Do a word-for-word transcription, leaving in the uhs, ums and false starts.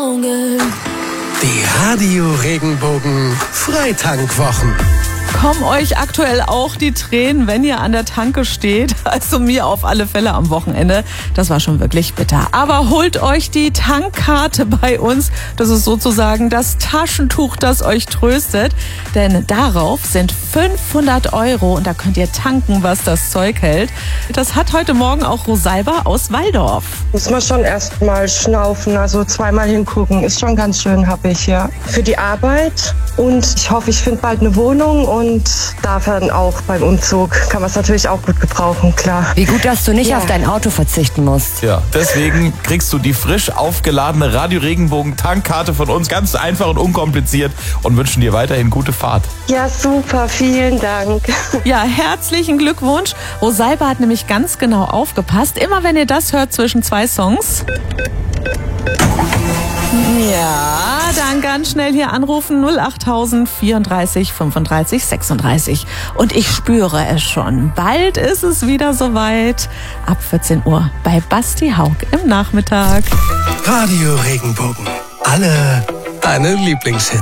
Die Radio Regenbogen Freitankwochen. Kommen euch aktuell auch die Tränen, wenn ihr an der Tanke steht? Also mir auf alle Fälle am Wochenende. Das war schon wirklich bitter. Aber holt euch die Tankkarte bei uns. Das ist sozusagen das Taschentuch, das euch tröstet. Denn darauf sind fünfhundert Euro und da könnt ihr tanken, was das Zeug hält. Das hat heute Morgen auch Rosalba aus Walldorf. Muss man schon erst mal schnaufen, also zweimal hingucken. Ist schon ganz schön happig, ja. Für die Arbeit und ich hoffe, ich finde bald eine Wohnung und Und darf dann auch beim Umzug, kann man es natürlich auch gut gebrauchen, klar. Wie gut, dass du nicht Ja. auf dein Auto verzichten musst. Ja, deswegen kriegst du die frisch aufgeladene Radio Regenbogen Tankkarte von uns, ganz einfach und unkompliziert, und wünschen dir weiterhin gute Fahrt. Ja, super, vielen Dank. Ja, herzlichen Glückwunsch. Rosalba hat nämlich ganz genau aufgepasst. Immer wenn ihr das hört zwischen zwei Songs. Ja, dann ganz schnell hier anrufen null acht tausend vierunddreißig fünfunddreißig sechsunddreißig. Und ich spüre es schon. Bald ist es wieder soweit. Ab vierzehn Uhr bei Basti Haug im Nachmittag. Radio Regenbogen. Alle deine Lieblingshits.